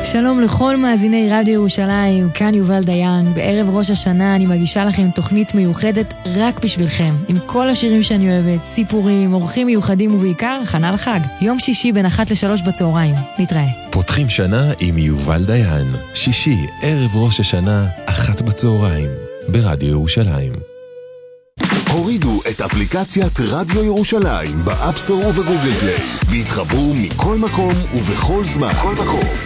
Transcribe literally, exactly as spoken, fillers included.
שלום לכל מאזיני רדיו ירושלים, כאן יובל דיין. בערב ראש השנה אני מגישה לכם תוכנית מיוחדת רק בשבילכם, עם כל השירים שאני אוהבת, סיפורים, אורחים מיוחדים ובעיקר הכנה לחג. יום שישי בין אחת לשלוש בצהריים. נתראה. פותחים שנה עם יובל דיין. שישי, ערב ראש השנה, אחת בצהריים, ברדיו ירושלים. הורידו את אפליקציית רדיו ירושלים באפסטור ובגוגל פליי והתחברו מכל מקום ובכל זמן. כל מקום.